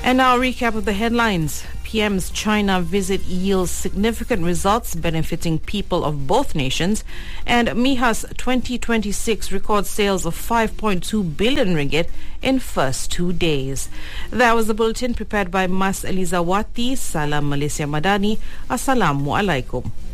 And now a recap of the headlines. PM's China visit yields significant results benefiting people of both nations. And MIHA's 2026 records sales of 5.2 billion ringgit in first 2 days. That was the bulletin prepared by Mas Elizawati. Salam Malaysia Madani. Assalamu alaikum.